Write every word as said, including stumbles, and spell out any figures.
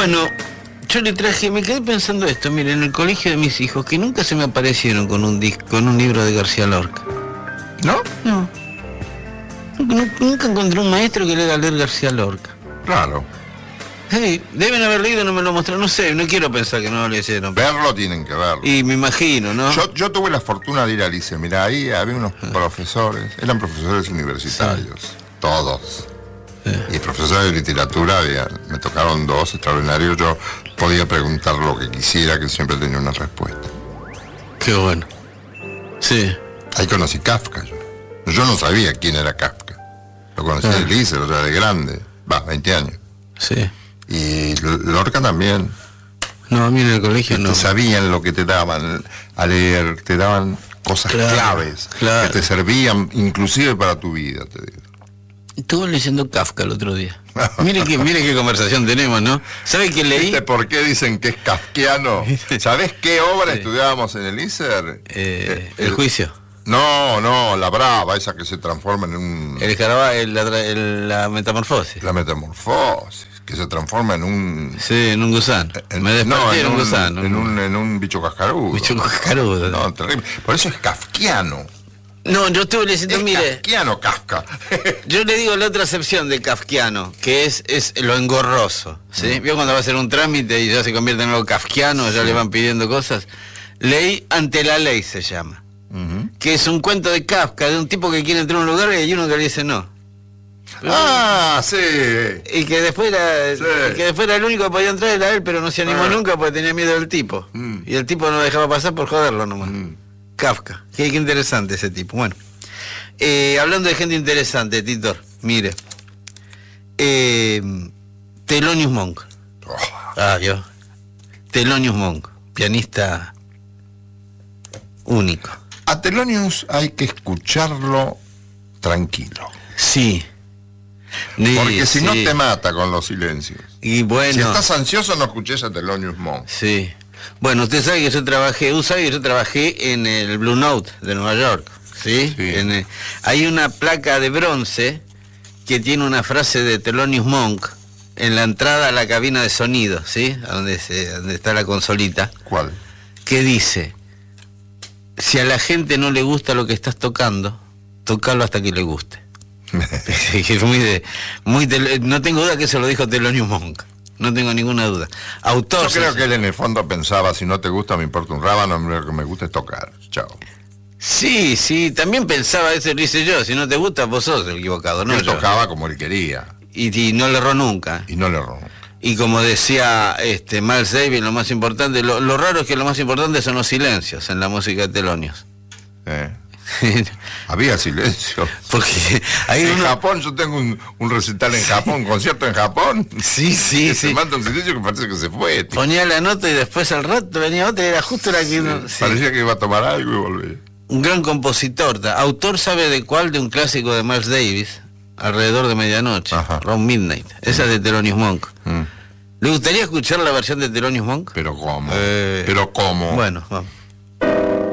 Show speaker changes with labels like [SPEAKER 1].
[SPEAKER 1] Bueno, yo le traje, me quedé pensando esto, mire, en el colegio de mis hijos, que nunca se me aparecieron con un disco, con un libro de García Lorca.
[SPEAKER 2] ¿No?
[SPEAKER 1] No. Nunca, nunca encontré un maestro que le haga leer García Lorca.
[SPEAKER 2] Claro.
[SPEAKER 1] Hey, deben haber leído, no me lo mostraron, no sé, no quiero pensar que no lo leyeron.
[SPEAKER 2] Verlo tienen que verlo.
[SPEAKER 1] Y me imagino, ¿no?
[SPEAKER 2] Yo, yo tuve la fortuna de ir al liceo. Mirá, ahí había unos profesores, eran profesores universitarios, sí. Todos. Sí. Y profesores de literatura, había, me tocaron dos extraordinarios, yo podía preguntar lo que quisiera, que siempre tenía una respuesta.
[SPEAKER 1] Qué bueno. Sí.
[SPEAKER 2] Ahí conocí Kafka yo. Yo no sabía quién era Kafka. Lo conocí ah. en el liceo, o sea, de grande, va, veinte años.
[SPEAKER 1] Sí.
[SPEAKER 2] Y Lorca también.
[SPEAKER 1] No, a mí en el colegio no.
[SPEAKER 2] Sabían lo que te daban a leer, te daban cosas claro, claves, claro. que te servían inclusive para tu vida, te digo.
[SPEAKER 1] Estuve leyendo Kafka el otro día. Mire que, mire qué conversación tenemos, ¿no? ¿Sabe qué leí?
[SPEAKER 2] ¿Viste por qué dicen que es kafkiano? ¿Sabés qué obra sí. estudiábamos en el ISER?
[SPEAKER 1] Eh, el, el juicio.
[SPEAKER 2] No, no, la brava, esa que se transforma en un...
[SPEAKER 1] El escarabajo, la, la metamorfosis.
[SPEAKER 2] La metamorfosis, que se transforma en un...
[SPEAKER 1] Sí, en un gusano.
[SPEAKER 2] En,
[SPEAKER 1] Me desperté
[SPEAKER 2] no, en
[SPEAKER 1] en un
[SPEAKER 2] un
[SPEAKER 1] gusano.
[SPEAKER 2] En un, en un bicho cascarudo.
[SPEAKER 1] Bicho cascarudo.
[SPEAKER 2] No, terrible. Por eso es kafkiano.
[SPEAKER 1] No, yo estuve leyendo,
[SPEAKER 2] es
[SPEAKER 1] mire...
[SPEAKER 2] kafkiano, Kafka.
[SPEAKER 1] Yo le digo la otra acepción de kafkiano, que es, es lo engorroso, ¿sí? Mm. ¿Vio cuando va a hacer un trámite y ya se convierte en algo kafkiano, sí. ya le van pidiendo cosas? Leí Ante la Ley, se llama. Uh-huh. Que es un cuento de Kafka, de un tipo que quiere entrar a un lugar y hay uno que le dice no.
[SPEAKER 2] Ah, sí.
[SPEAKER 1] Y que después era, sí. y que después era el único que podía entrar, era él, pero no se animó ah. nunca porque tenía miedo del tipo. Mm. Y el tipo no lo dejaba pasar por joderlo nomás. Mm. Kafka. Qué, qué interesante ese tipo. Bueno, eh, hablando de gente interesante, Titor, mire. Eh, Thelonious Monk. Oh. Ah, yo. Thelonious Monk, pianista único.
[SPEAKER 2] A Thelonious hay que escucharlo tranquilo.
[SPEAKER 1] Sí.
[SPEAKER 2] Porque si
[SPEAKER 1] sí.
[SPEAKER 2] no te mata con los silencios.
[SPEAKER 1] Y bueno.
[SPEAKER 2] Si estás ansioso no escuches a Thelonious Monk.
[SPEAKER 1] Sí. Bueno, usted sabe que yo trabajé, usted sabe que yo trabajé en el Blue Note de Nueva York. ¿Sí?
[SPEAKER 2] Sí.
[SPEAKER 1] En el, hay una placa de bronce que tiene una frase de Thelonious Monk en la entrada a la cabina de sonido, ¿sí? A donde, se, donde está la consolita.
[SPEAKER 2] ¿Cuál?
[SPEAKER 1] Que dice: si a la gente no le gusta lo que estás tocando, tocalo hasta que le guste. Es muy de, muy de, no tengo duda que eso lo dijo Thelonious Monk. No tengo ninguna duda. Autor.
[SPEAKER 2] Yo creo sí, que él en el fondo pensaba, si no te gusta me importa un rábano, lo que me gusta es tocar. Chao.
[SPEAKER 1] Sí, sí, también pensaba, eso lo hice yo, si no te gusta vos sos el equivocado, ¿no?
[SPEAKER 2] Él
[SPEAKER 1] yo.
[SPEAKER 2] tocaba como él quería.
[SPEAKER 1] Y, y no le erró nunca.
[SPEAKER 2] Y no le erró nunca.
[SPEAKER 1] Y como decía este Miles Davis, lo más importante, lo, lo raro es que lo más importante son los silencios en la música de Thelonious.
[SPEAKER 2] Eh. Había silencio.
[SPEAKER 1] Porque ahí
[SPEAKER 2] en
[SPEAKER 1] uno...
[SPEAKER 2] Japón, yo tengo un, un recital en Japón, un concierto en Japón.
[SPEAKER 1] Sí, sí,
[SPEAKER 2] que
[SPEAKER 1] sí.
[SPEAKER 2] Se manda un silencio que parece que se fue. Tío.
[SPEAKER 1] Ponía la nota y después al rato venía otra y era justo la que
[SPEAKER 2] sí,
[SPEAKER 1] uno... Sí.
[SPEAKER 2] Parecía que iba a tomar algo y volvía.
[SPEAKER 1] Un gran compositor. Autor, ¿sabe de cuál? De un clásico de Miles Davis, Alrededor de Medianoche, Round Midnight. Esa es de Thelonious Monk. Mm. ¿Le gustaría escuchar la versión de Thelonious Monk?
[SPEAKER 2] Pero cómo.
[SPEAKER 1] Eh...
[SPEAKER 2] Pero cómo.
[SPEAKER 1] Bueno, vamos.